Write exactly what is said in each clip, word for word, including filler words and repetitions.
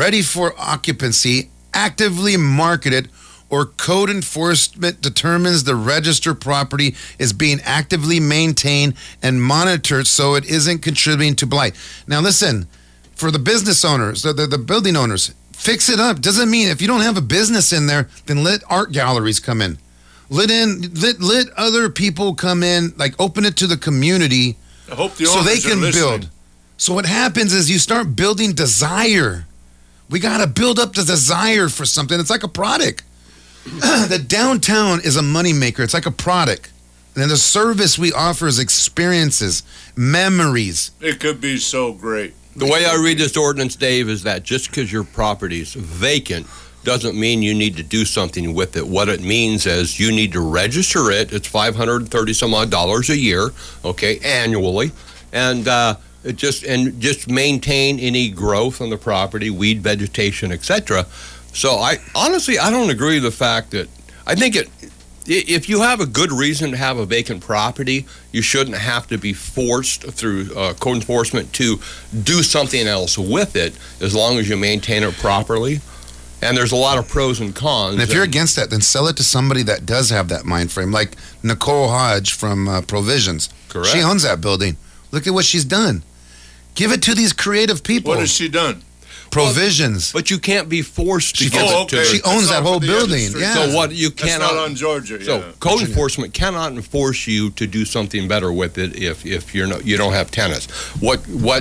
ready for occupancy, actively marketed, or code enforcement determines the registered property is being actively maintained and monitored so it isn't contributing to blight. Now listen, for the business owners, the, the, the building owners, fix it up. Doesn't mean if you don't have a business in there, then let art galleries come in. Let in, let, let other people come in, like open it to the community I hope the so they can are build. So what happens is you start building desire. We got to build up the desire for something. It's like a product. The downtown is a moneymaker. It's like a product. And then the service we offer is experiences, memories. It could be so great. The way I read this ordinance, Dave, is that just because your property's vacant doesn't mean you need to do something with it. What it means is you need to register it. It's five hundred thirty some odd dollars a year, okay, annually, and uh, it just and just maintain any growth on the property, weed, vegetation, et cetera. So I honestly I don't agree with the fact that I think it. If you have a good reason to have a vacant property, you shouldn't have to be forced through uh, code enforcement to do something else with it, as long as you maintain it properly. And there's a lot of pros and cons. And if you're against that, then sell it to somebody that does have that mind frame, like Nicole Hodge from uh, Provisions. Correct. She owns that building. Look at what she's done. Give it to these creative people. What has she done? Provisions. Well, but you can't be forced to She, give oh, it to okay. her. she owns that whole building. Yeah. So what you That's cannot not on Georgia. So yeah. code enforcement cannot enforce you to do something better with it if if you're no, you don't have tenants. What what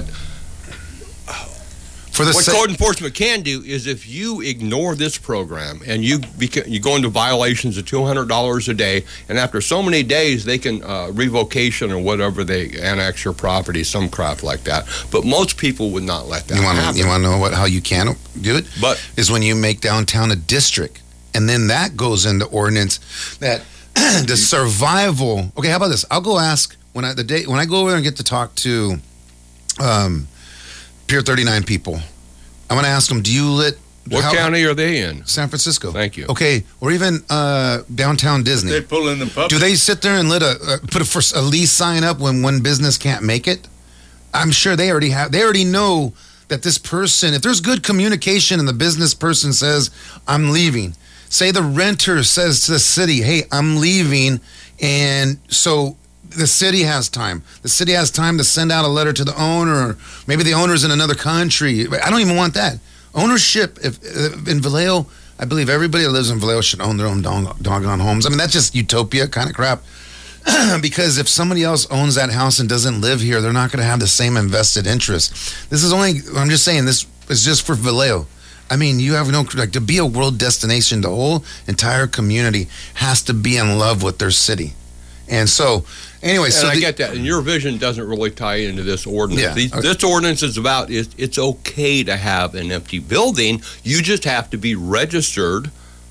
For the what sa- code enforcement can do is if you ignore this program and you beca- you go into violations of two hundred dollars a day, and after so many days they can uh, revocation or whatever, they annex your property, some crap like that. But most people would not let that You want happen. to you want to know what how you can do it? But is when you make downtown a district, and then that goes into ordinance that the survival. Okay, how about this? I'll go ask when I the day when I go over and get to talk to um, Pier thirty-nine people. I'm going to ask them, do you lit... what how, county are they in? San Francisco. Thank you. Okay, or even uh, downtown Disney. They pull in the puppet. Do they sit there and let a uh, put a, for a lease sign up when one business can't make it? I'm sure they already have. They already know that this person, if there's good communication and the business person says, I'm leaving. Say the renter says to the city, hey, I'm leaving. And so the city has time. The city has time to send out a letter to the owner. Or maybe the owner's in another country. I don't even want that. Ownership, if, if in Vallejo, I believe everybody that lives in Vallejo should own their own dog, doggone homes. I mean, that's just utopia kind of crap. Because if somebody else owns that house and doesn't live here, they're not going to have the same invested interest. This is only, I'm just saying, this is just for Vallejo. I mean, you have no, like, to be a world destination, the whole entire community has to be in love with their city. And so, anyway, and so I the, get that. And your vision doesn't really tie into this ordinance. Yeah, These, okay. This ordinance is about it, it's okay to have an empty building. You just have to be registered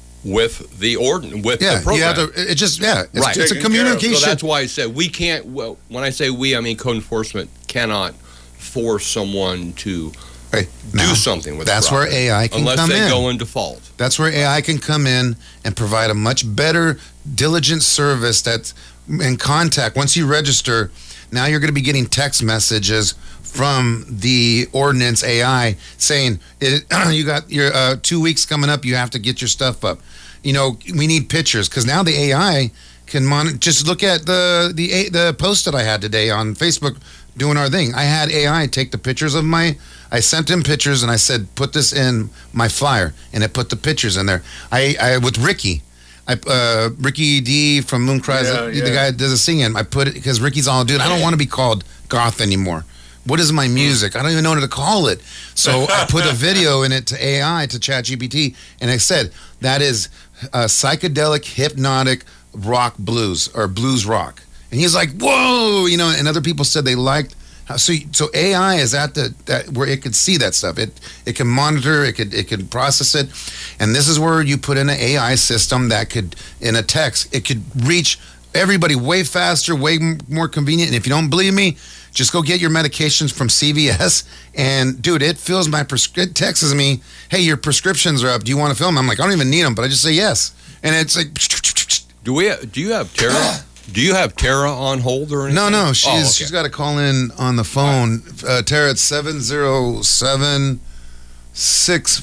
with the ordinance, with yeah, the program. you have to. It just yeah, it's, Right. it's a Taken care of. communication. So that's why I said we can't. Well, when I say we, I mean code enforcement cannot force someone to Right. do Now, something with that's the where property, A I can unless come they in. go in default. That's where A I can come in and provide a much better, diligent service that's in contact. Once you register, now you're going to be getting text messages from the ordinance A I saying, it, you got your uh, two weeks coming up, you have to get your stuff up. You know, we need pictures, because now the A I can monitor. Just look at the, the, the post that I had today on Facebook doing our thing. I had A I take the pictures of my, I sent him pictures and I said, put this in my flyer, and it put the pictures in there. I, I with Ricky, I uh, Ricky D from Mooncries, Yeah, the yeah. guy that does the singing. I put it because Ricky's all, dude, I don't want to be called goth anymore. What is my music? I don't even know what to call it. So I put a video in it to A I, to ChatGPT, and I said, that is uh, psychedelic, hypnotic rock blues, or blues rock. And he's like, whoa, you know, and other people said they liked. How, so, so A I is at the that where it could see that stuff. It it can monitor, it could it could process it, and this is where you put in an A I system that could, in a text, it could reach everybody way faster, way m- more convenient. And if you don't believe me, just go get your medications from C V S, and dude, it fills my prescription. It texts me, hey, your prescriptions are up. Do you want to fill them? I'm like, I don't even need them, but I just say yes, and it's like. Do we? Do you have Tara? Do you have Tara on hold or anything? No, no, she's Oh, okay. she's got to call in on the phone. Uh, Tara, it's seven zero seven six